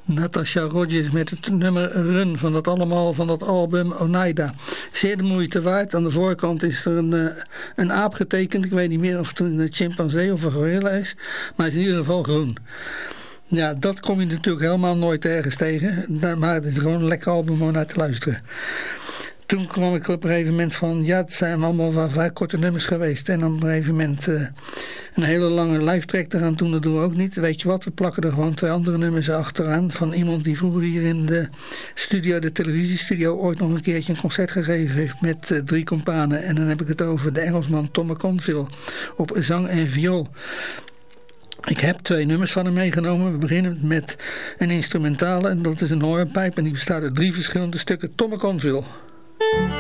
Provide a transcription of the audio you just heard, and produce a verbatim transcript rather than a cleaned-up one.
Natasha Rodgers met het nummer Run van dat allemaal van dat album Oneida. Zeer de moeite waard. Aan de voorkant is er een, uh, een aap getekend. Ik weet niet meer of het een chimpansee of een gorilla is. Maar het is in ieder geval groen. Ja, dat kom je natuurlijk helemaal nooit ergens tegen. Maar het is gewoon een lekker album om naar te luisteren. Toen kwam ik op een gegeven moment van... ja, het zijn allemaal wel vrij korte nummers geweest. En op een gegeven moment uh, een hele lange live track eraan doen. Dat doen we ook niet. Weet je wat, we plakken er gewoon twee andere nummers achteraan. Van iemand die vroeger hier in de studio, de televisiestudio... ooit nog een keertje een concert gegeven heeft met uh, drie companen. En dan heb ik het over de Engelsman Tom McConville op zang en viool. Ik heb twee nummers van hem meegenomen. We beginnen met een instrumentale en dat is een hornpijp. En die bestaat uit drie verschillende stukken Tom McConville.